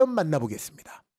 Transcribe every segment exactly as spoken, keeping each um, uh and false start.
만나보겠습니다.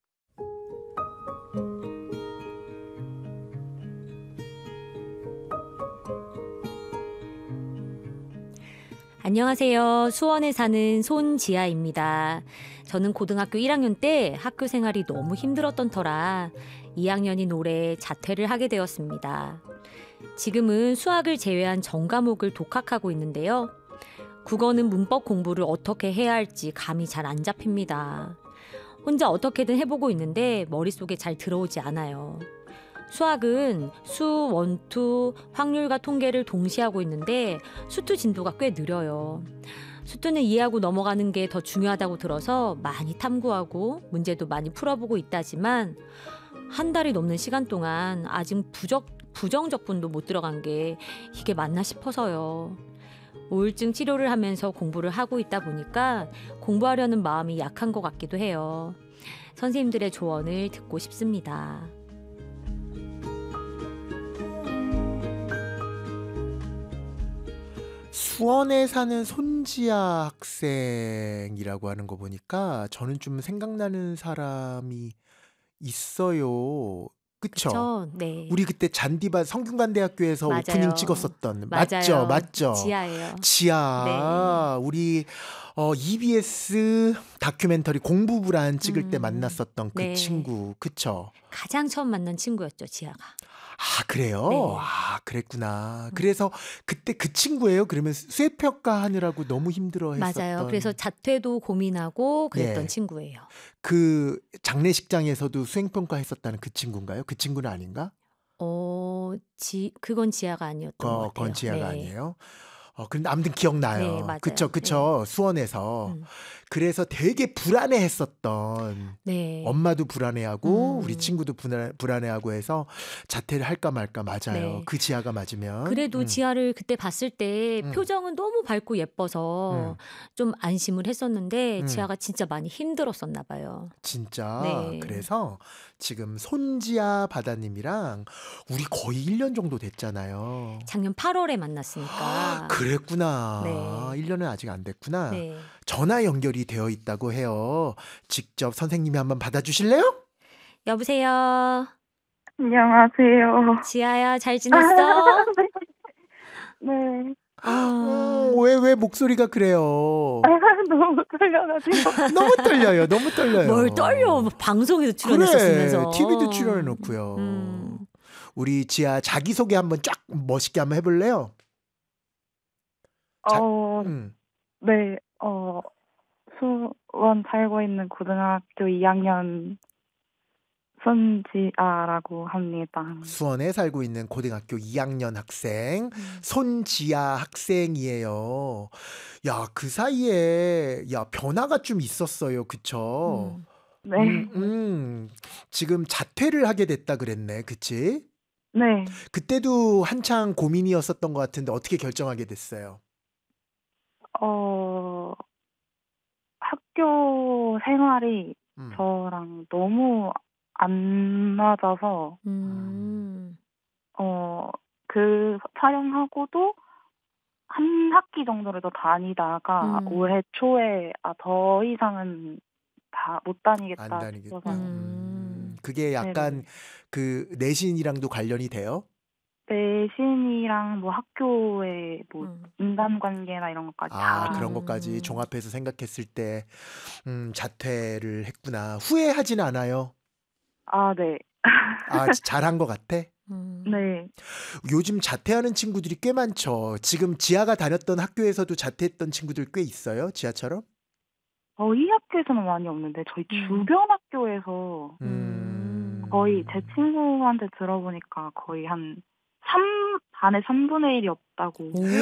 안녕하세요. 수원에 사는 손지아입니다. 저는 고등학교 일 학년 때 학교 생활이 너무 힘들었던 터라 이 학년인 올해 자퇴를 하게 되었습니다. 지금은 수학을 제외한 전 과목을 독학하고 있는데요. 국어는 문법 공부를 어떻게 해야 할지 감이 잘 안 잡힙니다. 혼자 어떻게든 해보고 있는데 머릿속에 잘 들어오지 않아요. 수학은 수, 원투, 확률과 통계를 동시에 하고 있는데 수투 진도가 꽤 느려요. 수투는 이해하고 넘어가는 게 더 중요하다고 들어서 많이 탐구하고 문제도 많이 풀어보고 있다지만 한 달이 넘는 시간 동안 아직 부적, 부정적분도 못 들어간 게 이게 맞나 싶어서요. 우울증 치료를 하면서 공부를 하고 있다 보니까 공부하려는 마음이 약한 것 같기도 해요. 선생님들의 조언을 듣고 싶습니다. 수원에 사는 손지아 학생이라고 하는 거 보니까 저는 좀 생각나는 사람이 있어요. 그쵸? 그쵸? 네. 우리 그때 잔디밭 성균관대학교에서 오프닝 맞아요. 찍었었던 맞죠? 맞아요. 맞죠? 지아예요. 지아. 우리 어, 이비에스 다큐멘터리 공부불안 찍을 때 음, 만났었던 그 네. 친구. 그쵸? 가장 처음 만난 친구였죠, 지아가. 아, 그래요? 네. 아, 그랬구나. 음. 그래서 그때 그 친구예요? 그러면 수혜평가 하느라고 너무 힘들어 맞아요. 그래서 했었던. 자퇴도 고민하고 그랬던 예. 친구예요. 그 장례식장에서도 수행평가 했었다는 그 친구인가요? 그 친구는 아닌가? 어, 지, 그건 지아가 아니었던 것 거, 같아요. 건지아가 네. 아니에요? 어, 근데 아무튼 네, 기억나요. 맞아요. 그쵸, 네. 그쵸. 수원에서. 음, 그래서 되게 불안해했었던. 네. 엄마도 불안해하고 우리 음, 친구도 불안, 불안해하고 해서 자퇴를 할까 말까 맞아요. 네. 그 지아가 맞으면. 그래도 음, 지아를 그때 봤을 때 음, 표정은 너무 밝고 예뻐서 음, 좀 안심을 했었는데 음. 지아가 진짜 많이 힘들었었나 봐요. 진짜. 네. 그래서 지금 손지아 바다님이랑 우리 거의 일 년 정도 됐잖아요. 작년 팔월에 만났으니까. 그랬구나. 네. 일 년은 아직 안 됐구나. 네. 전화 연결이 되어 있다고 해요. 직접 선생님이 한번 받아주실래요? 여보세요. 안녕하세요. 지아야, 잘 지냈어? 네. 아, 어, 왜, 왜 목소리가 그래요? 너무 떨려가지고. 너무 떨려요. 너무 떨려요. 뭘 떨려. 방송에도 출연했었으면서. 그래. 티비도 출연해놓고요. 음. 우리 지아 자기소개 한번 쫙 멋있게 한번 해볼래요? 자, 어, 음. 네. 어, 수원 살고 있는 고등학교 이 학년 손지아라고 합니다. 수원에 살고 있는 고등학교 이 학년 학생 음. 손지아 학생이에요. 야, 그 사이에 야 변화가 좀 있었어요. 그쵸? 음. 네. 음, 음. 지금 자퇴를 하게 됐다 그랬네. 그치? 네. 그때도 한창 고민이었었던 것 같은데 어떻게 결정하게 됐어요? 어, 학교 생활이 음. 저랑 너무 안 맞아서, 음. 어, 그 촬영하고도 한 학기 정도를 더 다니다가 음. 올해 초에 아, 더 이상은 다 못 안 다니겠다 다니겠다. 싶어서 음. 음, 그게 네네. 약간 그 내신이랑도 관련이 돼요? 내신이랑 뭐 학교의 뭐 음. 인간관계나 이런 것까지 아, 다 그런 것까지 음. 종합해서 생각했을 때 음, 자퇴를 했구나. 후회하진 않아요. 아, 네. 아, 지- 잘한 것 같아? 음. 네. 요즘 자퇴하는 친구들이 꽤 많죠. 지금 지아가 다녔던 학교에서도 자퇴했던 친구들 꽤 있어요. 지아처럼? 저희 학교에서는 많이 없는데 저희 음. 주변 학교에서 음. 거의 제 친구한테 들어보니까 거의 한 삼, 반의 삼분의 일이 없다고. 오?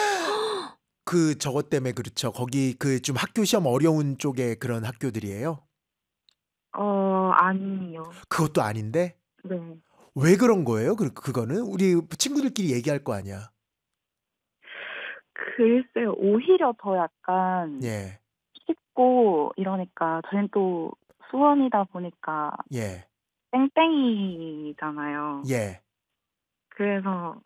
그 저것 때문에 그렇죠. 거기 그 좀 학교 시험 어려운 쪽에 그런 학교들이에요. 어, 아니요. 그것도 아닌데 네. 왜 그런 거예요? 그 그거는 우리 친구들끼리 얘기할 거 아니야. 글쎄요, 오히려 더 약간 예. 쉽고 이러니까 저희는 또 수원이다 보니까 예. 땡땡이잖아요. 예. 그래서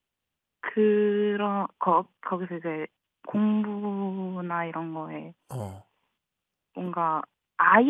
그런 거 거기서 이제 공부나 이런 거에 어. 뭔가 아이